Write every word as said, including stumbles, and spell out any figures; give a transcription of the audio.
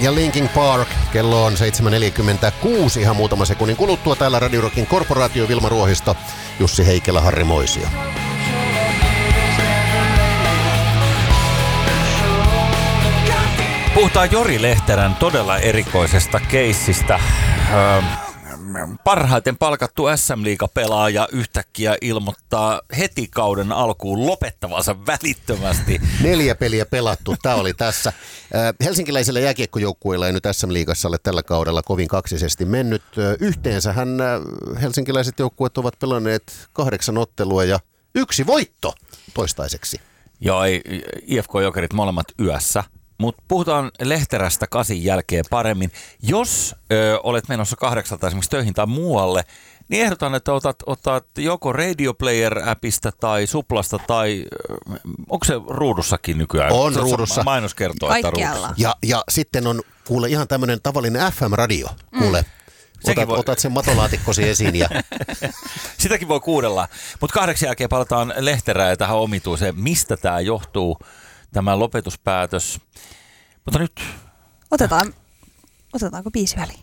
ja Linkin Park. Kello on seitsemän neljäkymmentäkuusi, ihan muutama sekunnin kuluttua. Täällä Radio Rockin korporaatio, Vilma Ruohisto, Jussi Heikelä, Harri Moisio. Puhutaan Jori Lehterän todella erikoisesta keissistä. Öö, parhaiten palkattu S M-liigapelaaja yhtäkkiä ilmoittaa heti kauden alkuun lopettavansa välittömästi. Neljä peliä pelattu, tämä oli tässä. Helsinkiläisillä jääkiekkojoukkueilla ei nyt S M-liigassa ole tällä kaudella kovin kaksisesti mennyt. Yhteensähän helsinkiläiset joukkueet ovat pelanneet kahdeksan ottelua ja yksi voitto toistaiseksi. Joo, ei, I F K-jokerit molemmat yössä. Mutta puhutaan Lehterästä kasin jälkeen paremmin. Jos ö, olet menossa kahdeksalta esimerkiksi töihin tai muualle, niin ehdotan, että otat, otat joko Radio Player-appista tai Suplasta tai ö, onko se ruudussakin nykyään? On ruudussa. Mainos kertoo, että ruudussa. Ja, ja sitten on kuule ihan tämmöinen tavallinen F M-radio. Kuule, mm. otat, voi... otat sen matolaatikkosi esiin. Ja... Sitäkin voi kuudella. Mutta kahdeksan jälkeen palataan Lehterään ja tähän omituiseen. Mistä tämä johtuu? Tämä lopetuspäätös. Mutta nyt... Otetaan, otetaanko biisi väliin?